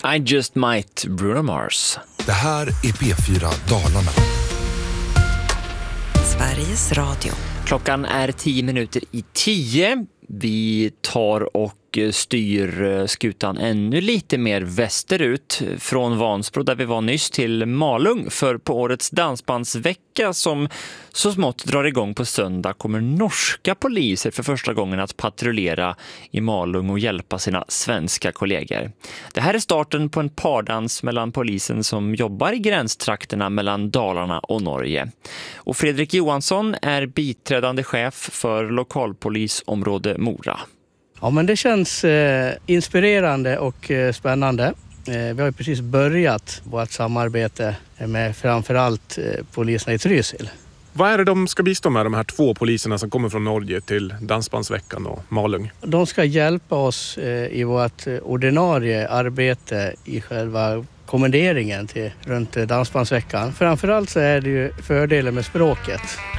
I Just Might, Bruno Mars. Det här är P4 Dalarna. Sveriges Radio. Klockan är 10:10. Vi tar och styr skutan ännu lite mer västerut från Vansbro där vi var nyss till Malung, för på årets dansbandsvecka som så smått drar igång på söndag kommer norska poliser för första gången att patrullera i Malung och hjälpa sina svenska kollegor. Det här är starten på en pardans mellan polisen som jobbar i gränstrakterna mellan Dalarna och Norge. Och Fredrik Johansson är biträdande chef för lokalpolisområde Mora. Ja, men det känns inspirerande och spännande. Vi har ju precis börjat vårt samarbete med framförallt poliserna i Trysil. Vad är det de ska bistå med, de här 2 poliserna som kommer från Norge till Dansbandsveckan och Malung? De ska hjälpa oss i vårt ordinarie arbete i själva kommenderingen runt Dansbandsveckan. Framförallt så är det ju fördelen med språket.